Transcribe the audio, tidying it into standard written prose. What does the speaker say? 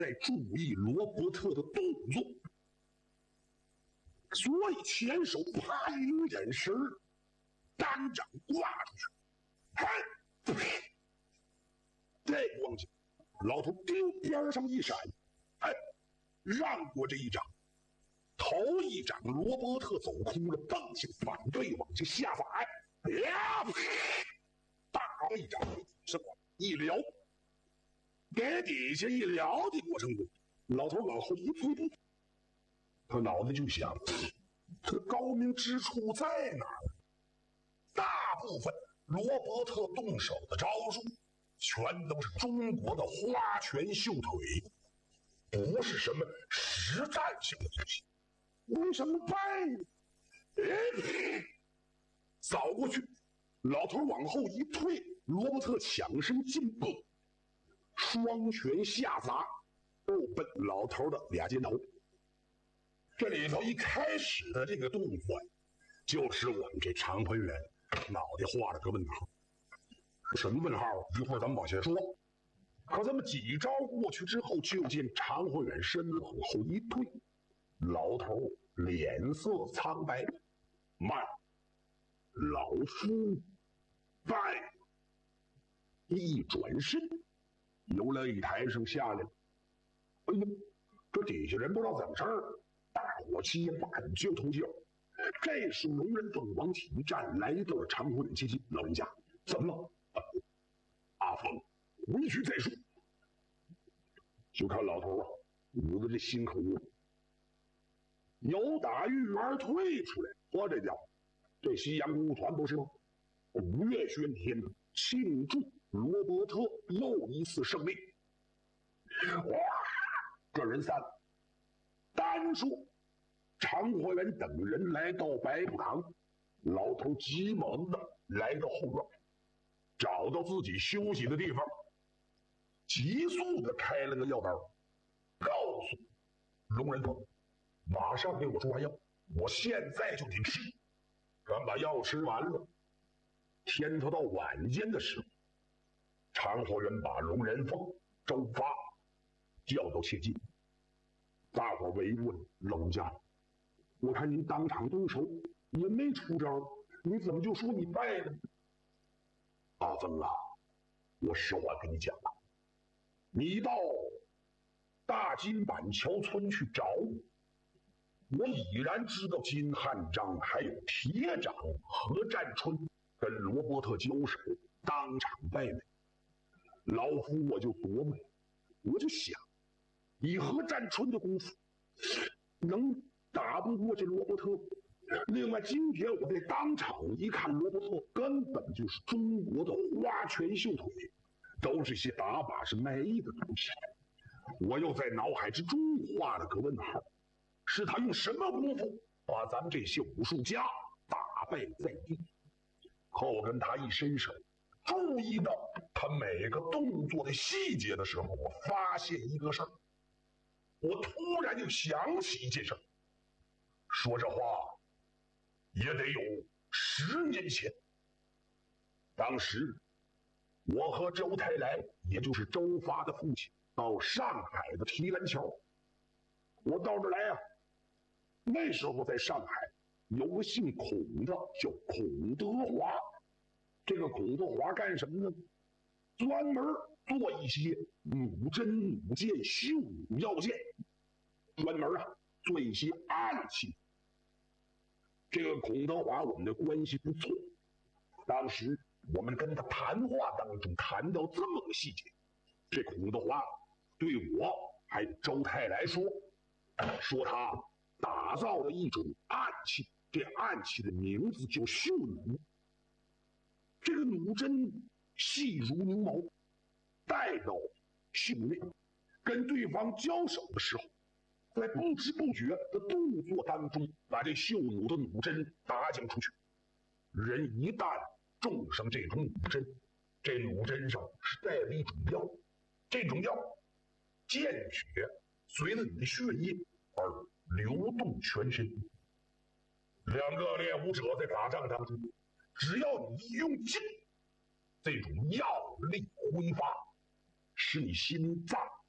在注意罗伯特的动作，所以前手啪一个眼神单掌挂出去，这光景，老头丢边上一闪，让过这一掌。头一掌，罗伯特走空了，蹦起反对往下砸，大一掌是一撩，给底下一撩的过程中，老头往后一退步，他脑子就想，他的高明之处在哪儿？大部分罗伯特动手的招数，全都是中国的花拳绣腿，不是什么实战性的东西。为什么败呢？扫过去，老头往后一退，罗伯特抢身进步，双拳下砸，又奔老头的俩肩头。这里头一开始的这个动作，就使我们这常会员脑袋画了个问号。什么问号？一会儿咱们往下说。可这么几招过去之后，就见常会员身子往后一退，老头脸色苍白，慢，老夫败。一转身，由擂台上下来。哎呦，这底下人不知道怎么事儿，大伙齐眼喊就同叫。这时龙人凤往起一站，来到了常会员接近。老人家，怎么了？阿凤，回去再说。就看老头捂着这心口窝，由打御园退出来，我这叫这西洋公务团不是吗？5月宣天庆祝罗伯特又一次胜利。哇，这人散了。单说常会员等人来到白布堂，老头急忙的来到后院，找到自己休息的地方，急速的开了个药包，告诉龙人凤，马上给我抓药，我现在就得吃。刚把药吃完了，天头到晚间的时候，常会员把龙人凤、周发叫到切近，大伙围问老人家，我看您当场动手也没出招，你怎么就说你败了？阿峰啊，我实话跟你讲啊，你到大金板桥村去找我已然知道金汉章还有铁掌何占春跟罗伯特交手，当场败北。老夫我就琢磨，我就想，以何占春的功夫，能打不过这罗伯特？另外，今天我在当场一看，罗伯特根本就是中国的花拳绣腿，都是些打把式卖艺的东西。我又在脑海之中画了个问号，是他用什么功夫把咱们这些武术家打败在地？后跟他一伸手，注意到他每个动作的细节的时候，我发现一个事儿，我突然就想起一件事儿。说这话也得有10年前，当时我和周太来，也就是周发的父亲，到上海的提篮桥。我到这儿来啊，那时候在上海有个姓孔的叫孔德华。这个孔德华干什么呢？专门做一些弩针、弩箭、绣弩药箭，专门做一些暗器。这个孔德华我们的关系不错，当时我们跟他谈话当中谈到这么个细节，这孔德华对我还有周太来说他打造了一种暗器，这暗器的名字叫绣弩。这个弩针细如牛毛，带到袖内，跟对方交手的时候，在不知不觉的动作当中，把这绣弩的弩针打将出去。人一旦中上这种弩针，这弩针上是带了一种药，这种药见血随着你的血液而流动全身。两个练武者在打仗当中，只要你一用劲，这种药力挥发，使你心脏